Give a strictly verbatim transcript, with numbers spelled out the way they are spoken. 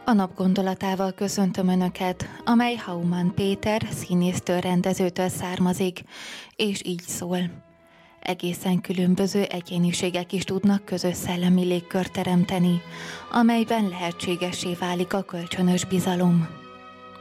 A nap gondolatával köszöntöm Önöket, amely Hauman Péter színésztől, rendezőtől származik, és így szól. Egészen különböző egyéniségek is tudnak közös szellemi légkört teremteni, amelyben lehetségessé válik a kölcsönös bizalom.